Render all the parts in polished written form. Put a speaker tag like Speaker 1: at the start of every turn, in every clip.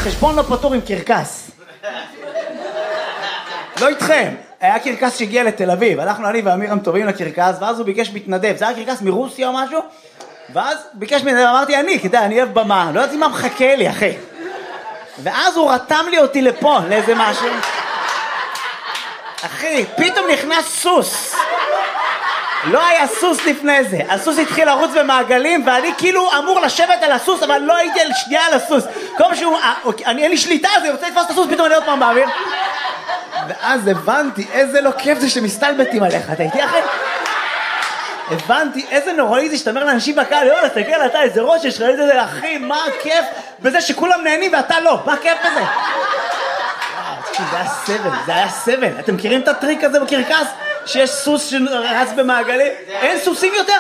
Speaker 1: חשבון לא פתור עם קרקס. לא איתכם. היה קרקס שהגיע לתל אביב, הלכנו אני ואמירם טובים לקרקס, ואז הוא ביקש מתנדב, זה היה קרקס מרוסיה או משהו, ואז ביקש מתנדב, אמרתי אני אוהב במה, לא יודעת מה מחכה לי אחי. ואז הוא רתם לי אותי לפה, לאיזה משהו. אחי, פתאום נכנס סוס. לא היה סוס לפני זה, הסוס התחיל לרוץ במעגלים, ואני כאילו אמור לשבת על הסוס, אבל לא הייתי על שנייה על הסוס. כל שהוא, אין לי שליטה, אז אני רוצה לתפוס את הסוס, פתאום אני עוד פעם באוויר. ואז הבנתי איזה לא כיף זה שמסתלבטים עליך, אתה איתי אחי? הבנתי איזה נוראי זה שאתה אומר לאנשים בקהל, יאללה, תסתכל אתה איזה ראש יש לך, איזה אחי, מה הכיף בזה שכולם נהנים ואתה לא, מה הכיף בזה? זה היה סבל, אתם מכירים את הטריק הזה בקרקס? שיש סוס שרץ במעגלים? אין סוסים יותר?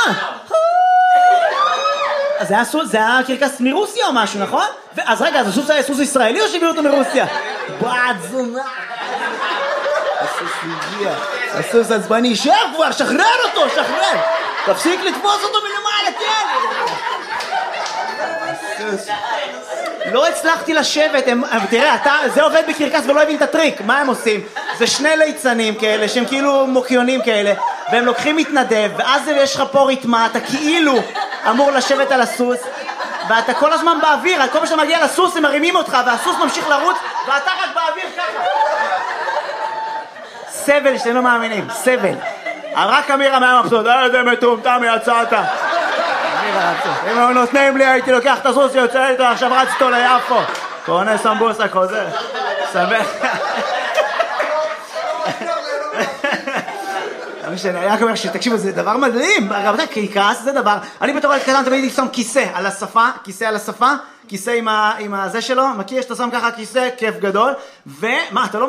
Speaker 1: אז זה היה קרקס מרוסיה או משהו, נכון? אז רגע, אז הסוס היה סוס ישראלי או שהביאו אותו מרוסיה? בת זונה! הסוס הגיע, הסוס עצבני, שב כבר, שחרר אותו, שחרר! תפסיק לתפוס אותו מלמעלה, כן! הסוס... לא הצלחתי לשבת, תראה, זה עובד בקרקס ולא הבין את הטריק, מה הם עושים? זה שני ליצנים כאלה, שהם כאילו מוקיונים כאלה, והם לוקחים מתנדב, ואז יש לך פה ריתמה, אתה כאילו אמור לשבת על הסוס, ואתה כל הזמן באוויר, כל מה שאתה מגיע לסוס הם מרימים אותך, והסוס ממשיך לרוץ, ואתה רק באוויר ככה. סבל שאתם לא מאמינים, סבל. רק אמירה מהמחסות, איזה מטומטם יצאת. אם הם נותנים לי הייתי לוקח את הסוס שיוצא איתו, עכשיו רץ איתו ליפו. קונה סמבוסה חוזר. סמך. אני רק אומר שתקשיבו, זה דבר מדהים. רבותיי, קרקס זה דבר. אני בתור ילד קטן תמיד שם כיסא על השפה, כיסא עם הזה שלו, מכיר שאתה שם ככה כיסא, כיף גדול. ומה, אתה לא